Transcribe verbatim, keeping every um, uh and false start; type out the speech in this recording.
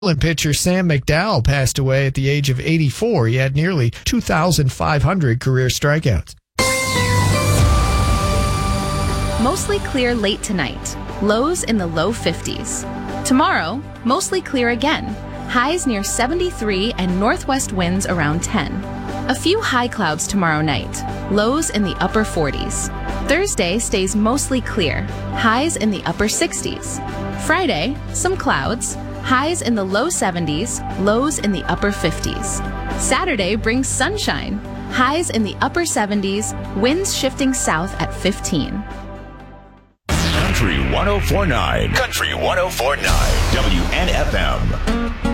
And pitcher Sam McDowell passed away at the age of eighty-four. He had nearly two thousand five hundred career strikeouts. Mostly clear late tonight. Lows in the low fifties. Tomorrow, mostly clear again. Highs near seventy-three and northwest winds around ten. A few high clouds tomorrow night. Lows in the upper forties. Thursday stays mostly clear. Highs in the upper sixties. Friday, some clouds. Highs in the low seventies, lows in the upper fifties. Saturday brings sunshine. Highs in the upper seventies, winds shifting south at fifteen. Country one oh four point nine. Country one oh four point nine. W N F M.